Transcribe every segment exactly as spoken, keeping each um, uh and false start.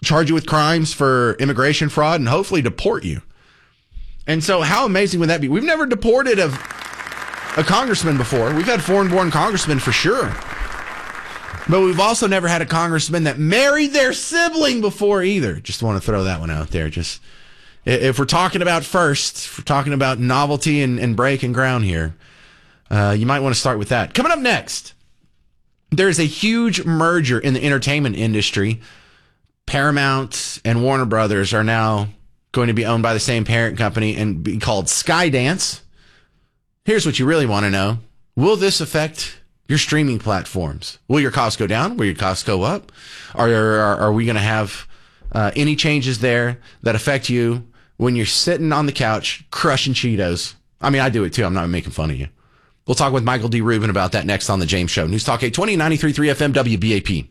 charge you with crimes for immigration fraud, and hopefully deport you. And so how amazing would that be? We've never deported a, a congressman before. We've had foreign-born congressmen for sure. But we've also never had a congressman that married their sibling before either. Just want to throw that one out there. Just if we're talking about first, if we're talking about novelty and, and breaking ground here, uh, you might want to start with that. Coming up next, there's a huge merger in the entertainment industry. Paramount and Warner Brothers are now going to be owned by the same parent company and be called Skydance. Here's what you really want to know. Will this affect your streaming platforms? Will your costs go down? Will your costs go up? Are, are, are we going to have uh, any changes there that affect you when you're sitting on the couch crushing Cheetos? I mean, I do it too. I'm not making fun of you. We'll talk with Michael D. Rubin about that next on The James Show. News Talk eight twenty, ninety-three point three F M W B A P.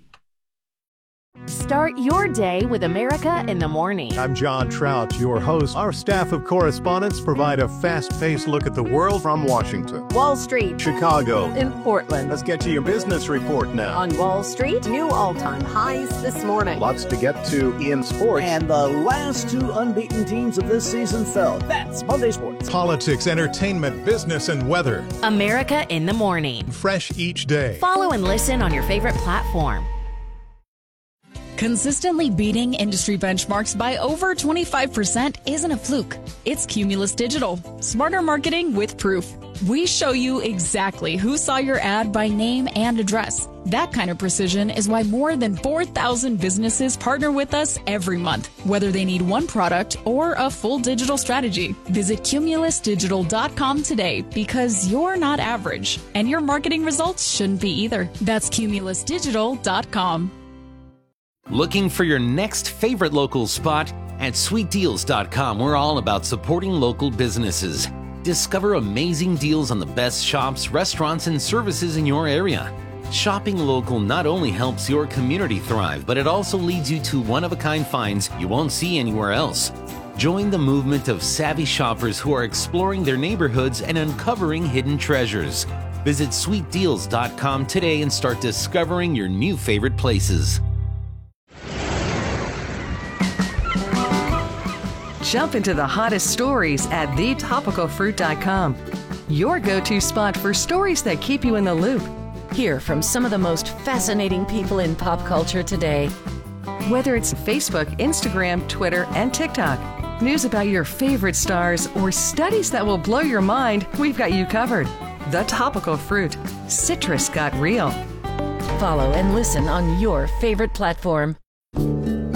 Start your day with America in the Morning. I'm John Trout, your host. Our staff of correspondents provide a fast-paced look at the world from Washington, Wall Street, Chicago, and Portland. Let's get to your business report now. On Wall Street, new all-time highs this morning. Lots to get to in sports. And the last two unbeaten teams of this season fell. That's Monday Sports. Politics, entertainment, business, and weather. America in the Morning. Fresh each day. Follow and listen on your favorite platform. Consistently beating industry benchmarks by over twenty-five percent isn't a fluke. It's Cumulus Digital. Smarter marketing with proof. We show you exactly who saw your ad by name and address. That kind of precision is why more than four thousand businesses partner with us every month, whether they need one product or a full digital strategy. Visit cumulus digital dot com today because you're not average, and your marketing results shouldn't be either. That's cumulus digital dot com. Looking for your next favorite local spot? At sweet deals dot com, we're all about supporting local businesses. Discover amazing deals on the best shops, restaurants, and services in your area. Shopping local not only helps your community thrive, but it also leads you to one-of-a-kind finds you won't see anywhere else. Join the movement of savvy shoppers who are exploring their neighborhoods and uncovering hidden treasures. Visit sweet deals dot com today and start discovering your new favorite places. Jump into the hottest stories at the topical fruit dot com. Your go-to spot for stories that keep you in the loop. Hear from some of the most fascinating people in pop culture today. Whether it's Facebook, Instagram, Twitter, and TikTok, news about your favorite stars, or studies that will blow your mind, we've got you covered. The Topical Fruit. Citrus got real. Follow and listen on your favorite platform.